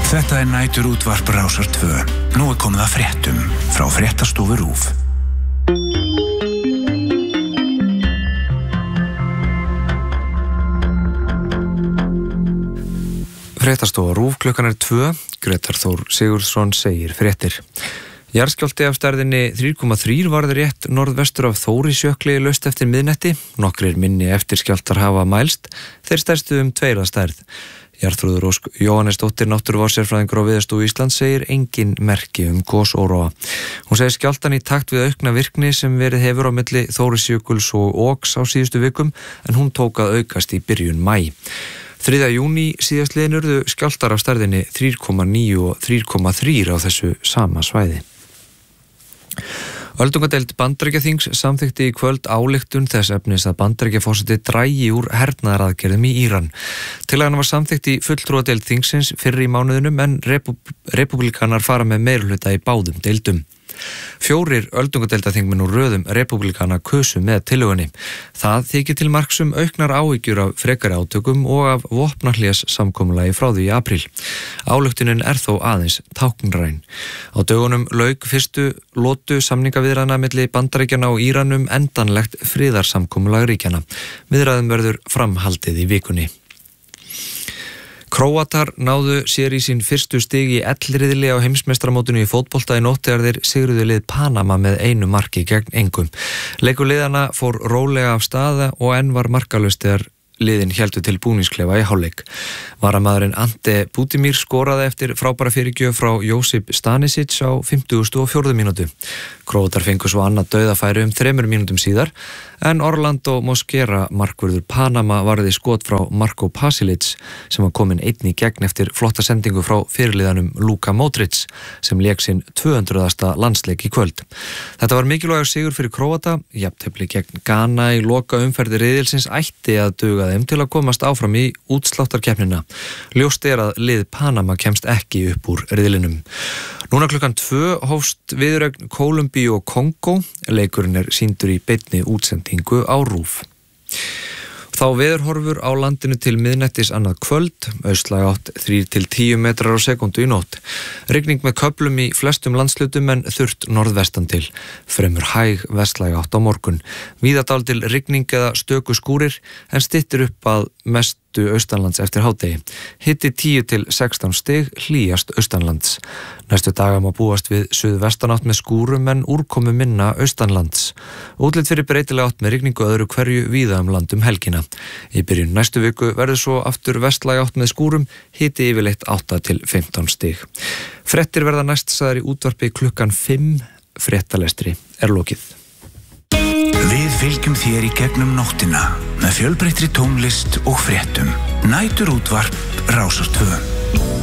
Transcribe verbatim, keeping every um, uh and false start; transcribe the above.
Þetta er næturútvarp Rásar tvö. Nú er komið að fréttum frá fréttastofu RÚV. Fréttastofa RÚV, klukkan er tvö. Grétar Þór Sigurðsson segir fréttir. Jarðskjálfti af stærðinni þrjú komma þrjú varð rétt norðvestur af Þórisjökli laust eftir miðnætti. Nokkrir minni eftirskjálftar hafa mælst. Þeir stærstu um tveir að stærð. Jarþrúður Ósk Jóhannesdóttir, náttúrufársérfræðingur á Veðurstofu Íslands, segir engin merki um gosóróa. Hún segir skjálftan í takt við aukna virkni sem verið hefur á milli Þórisjökuls og Óks á síðustu vikum, en hún tók að aukast í byrjun maí. þriðja júní síðastliðin urðu skjálftar af stærðinni þrjú komma níu og þrjú komma þrjú á þessu sama svæði. Öldungadeild Bandaríkjaþings samþykkti í kvöld ályktun þess efnis að Bandaríkjaforseti drægi úr hernaðaraðgerðum í Íran. Tillagan var samþykkt í fulltrúadeild þingsins fyrr í mánuðinum, en repub- repúblikanar fara með meirihluta í báðum deildum. Fjórir öldungadeildarþingmenn úr röðum repúblikana kusu með tillögunni. Það þykir til marks um auknar áhyggjur af frekari átökum og af vopnahlés samkomulagi frá því í apríl. Ályktunin er þó aðeins táknræn. Á dögunum lauk fyrstu lotu samningaviðræðna milli Bandaríkjanna og Íranum endanlegt friðarsamkomulag ríkjanna. Viðræðum verður framhaldið í vikunni. Króatar náðu sér í sín fyrstu stig í ellriðli á heimsmeistaramótinu í fótbolta í nótt þegar þeir sigruðu lið Panama með einu marki gegn engum. Leikur liðana fór rólega af staða og enn var markalaust þegar liðin héldu til búningsklefa í hálfleik. Varamaðurinn Ante Budimir skoraði eftir frábæra fyrirgjöf frá Josip Stanisic á fimmtugustu og fjórðu mínútu. Króatar fengu svo annað dauðafæri um þremur mínútum síðar, en Orlando Mosquera, markvörður Panama, varði skot frá Marko Pasilic sem var komin einn í gegn eftir flotta sendingu frá fyrirliðanum Luka Modric sem lék sinn tvö hundruðasta landsleik í kvöld. Þetta var mikilvægur sigur fyrir Króata. Jafntefli gegn Ghana í loka umferði riðilsins ætti að duga þeim til að komast áfram í útsláttarkeppnina. Ljóst er að lið Panama kemst ekki upp úr riðlinum. Núna klukkan tvö hófst viðuregn Kólumbíu og Kongó. Leikurinn er sýndur í beinni útsendingu á RÚV. Þá veðurhorfur á landinu til miðnættis annað kvöld, austlæg átt þrír til tíu metrar á sekúndu í nótt. Rigning með köflum í flestum landslutum en þurrt norðvestan til. Fremur hæg vestlæg átt á morgun. Víða dálítil rigning eða stöku skúrir, en styttir upp að mestu austanlands eftir hádegi. Hiti tíu til sextán stig, hlýjast austanlands. Næstu daga má búast við suðvestanátt með skúrum en úrkomu minna austanlands. Útlit fyrir breytilega átt með rigningu öðru hverju víða um land um helgina. Í byrjun næstu viku verður svo aftur vestlæg átt með skúrum, hiti yfirleitt átta til fimmtán stig. Fréttir verða næst sagðar í útvarpi klukkan fimm. Fréttalestri er lokið. Við fylgjum þér í gegnum nóttina með fjölbreyttri tónlist og fréttum. Næturútvarp Rásar tvö.